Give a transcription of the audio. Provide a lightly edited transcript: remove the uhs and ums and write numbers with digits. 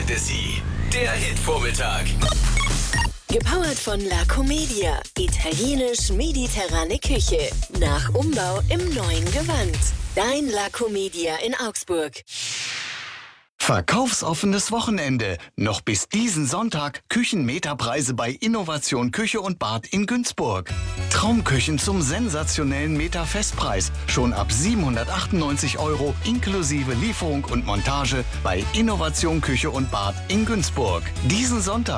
Fantasy, der Hitvormittag. Gepowert von La Comedia. Italienisch-mediterrane Küche. Nach Umbau im neuen Gewand. Dein La Comedia in Augsburg. Verkaufsoffenes Wochenende. Noch bis diesen Sonntag Küchenmeterpreise bei Innovation Küche und Bad in Günzburg. Traumküchen zum sensationellen Meter-Festpreis. Schon ab 798 € inklusive Lieferung und Montage bei Innovation Küche und Bad in Günzburg. Diesen Sonntag